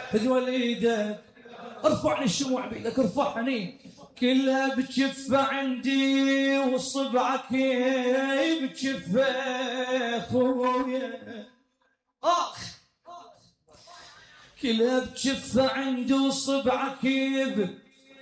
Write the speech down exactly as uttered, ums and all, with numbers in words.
هذول ايدك ارفعني الشموع بيدك ارفعني كلها بتشف عندي وصبعك بتشف اخويا اخ كلها بتشف عندي وصبعك